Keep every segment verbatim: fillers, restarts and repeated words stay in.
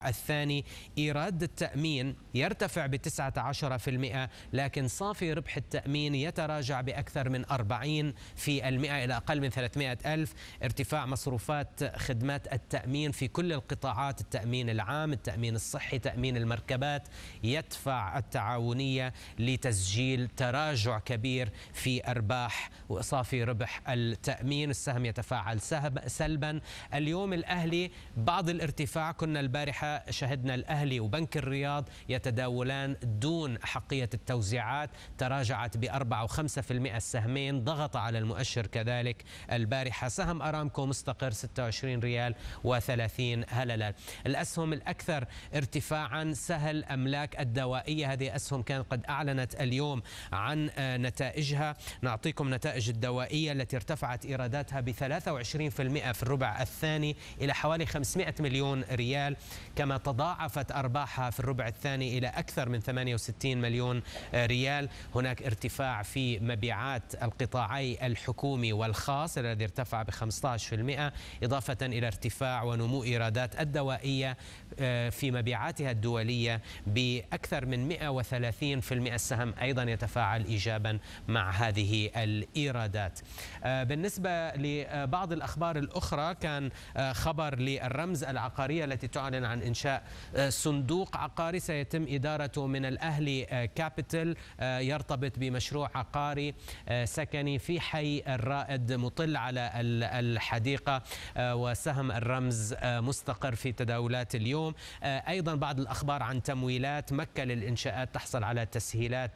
الثاني إيراد التأمين يرتفع ب تسعة عشر بالمئة، لكن صافي ربح التأمين يتراجع بأكثر من أربعين بالمئة إلى أقل من ثلاثمئة ألف. ارتفاع مصروفات خدمات التأمين في كل القطاعات، التأمين العام، التأمين الصحي، تأمين المركبات، يدفع التعاونية لتسجيل تراجع كبير في أرباح وصافي ربح التأمين. السهم يتفاعل سلبا. اليوم الأهلي بعض الارتفاع، كنا البارحة شهدنا الأهلي وبنك الرياض يتداولان دون حقية التوزيعات، تراجعت بأربعة وخمسة بالمئة السهمين، ضغط على المؤشر كذلك البارحة. سهم أرامكو مستقر ستة وعشرين ريال وثلاثين هللة. الأسهم الأكثر ارتفاعا سهل أملاك الدوائية، هذه أسهم كانت قد أعلنت اليوم عن نتائجها. نعطيكم نتائج الدوائية التي ارتفعت إيراداتها ب ثلاثة وعشرين بالمئة في الربع الثاني إلى حوالي خمسمئة مليون ريال، كما تضاعفت أرباحها في الربع الثاني إلى أكثر من ثمانية وستين مليون ريال. هناك ارتفاع في مبيعات القطاعي الحكومي والخاص الذي ارتفع ب خمسة عشر بالمئة، إضافة إلى ارتفاع ونمو إيرادات الدوائية في مبيعاتها الدولية بأكثر من مئة وثلاثين بالمئة. السهم أيضا يتفاعل إيجابا مع هذه الإيرادات. بالنسبة لبعض الأخبار الأخرى، كان خبر للرمز العقارية التي تعلن عن إنشاء صندوق عقاري سيتم إدارته من الأهلي كابيتال، يرتبط بمشروع عقاري سكني في حي الرائد مطل على الحديقة، وسهم الرمز مستقر في تداولات اليوم. أيضا بعض الأخبار عن تمويلات، مكة للإنشاءات تحصل على تسهيلات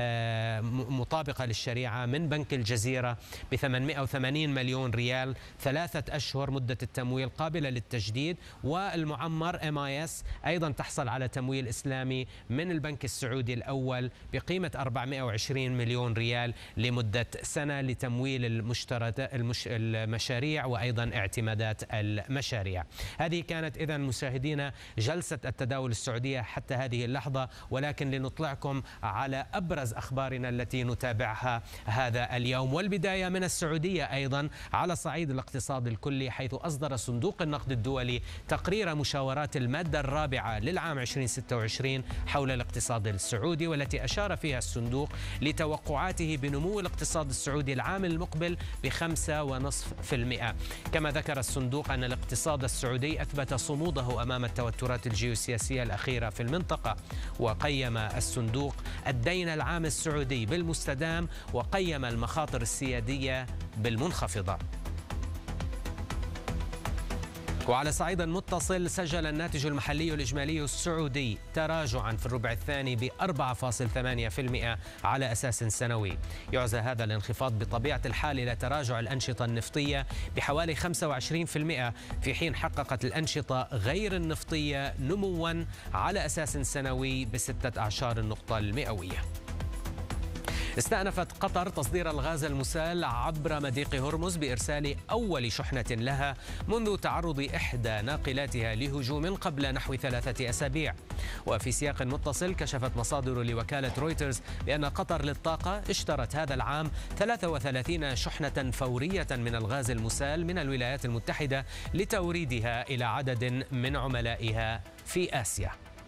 مطابقة للشريعة من بنك الجزيرة ب ثمانمئة وثمانين مليون ريال، ثلاثة أشهر مدة التمويل قابلة للتجديد. والمعمر إم آي إس أيضا تحصل على تمويل إسلامي من البنك السعودي الأول بقيمة أربعمئة وعشرين مليون ريال لمدة سنة لتمويل المشاريع وأيضا اعتمادات المشاريع. هذه كانت إذن مشاهدينا جلسة التداول السعودية حتى هذه اللحظة، ولكن لنطلعكم على أبرز أخبارنا التي نتابعها هذا اليوم، والبداية من السعودية أيضا على صعيد الاقتصاد الكلي، حيث أصدر صندوق النقد الدولي تقرير مشاورات المادة الرابعة للعام ألفين وستة وعشرين حول الاقتصاد السعودي، والتي أشار فيها الصندوق لتوقعاته بنمو الاقتصاد السعودي العام المقبل بخمسة ونصف في المئة. كما ذكر الصندوق أن الاقتصاد السعودي أثبت صموده أمام التوترات الجيوسياسية الأخيرة في المنطقة، وقيم الصندوق الدين العام السعودي بالمستدام، وقيم المخاطر السيادية بالمنخفضة. وعلى صعيد متصل، سجل الناتج المحلي الإجمالي السعودي تراجعا في الربع الثاني ب أربعة فاصلة ثمانية بالمئة على أساس سنوي. يعزى هذا الانخفاض بطبيعة الحال إلى تراجع الأنشطة النفطية بحوالي خمسة وعشرين بالمئة، في حين حققت الأنشطة غير النفطية نموا على أساس سنوي بستة أعشار النقطة المئوية. استأنفت قطر تصدير الغاز المسال عبر مضيق هرمز بإرسال أول شحنة لها منذ تعرض إحدى ناقلاتها لهجوم قبل نحو ثلاثة أسابيع. وفي سياق متصل، كشفت مصادر لوكالة رويترز بأن قطر للطاقة اشترت هذا العام ثلاثة وثلاثين شحنة فورية من الغاز المسال من الولايات المتحدة لتوريدها إلى عدد من عملائها في آسيا.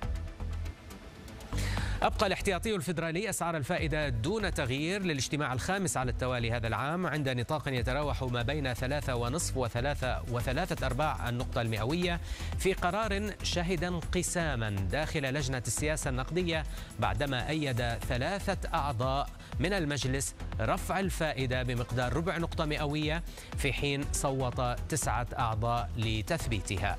أبقى الاحتياطي الفيدرالي أسعار الفائدة دون تغيير للاجتماع الخامس على التوالي هذا العام، عند نطاق يتراوح ما بين ثلاثة ونصف وثلاثة وثلاثة أرباع النقطة المئوية، في قرار شهد انقساما داخل لجنة السياسة النقدية بعدما أيد ثلاثة أعضاء من المجلس رفع الفائدة بمقدار ربع نقطة مئوية، في حين صوت تسعة أعضاء لتثبيتها.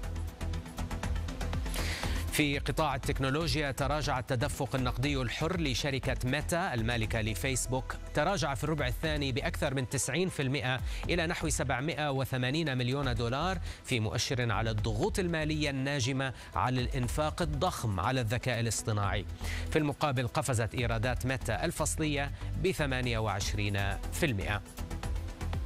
في قطاع التكنولوجيا، تراجع التدفق النقدي الحر لشركة ميتا المالكة لفيسبوك، تراجع في الربع الثاني بأكثر من تسعين بالمئة إلى نحو سبعمئة وثمانين مليون دولار، في مؤشر على الضغوط المالية الناجمة على الإنفاق الضخم على الذكاء الاصطناعي. في المقابل، قفزت إيرادات ميتا الفصلية ب ثمانية وعشرين بالمئة.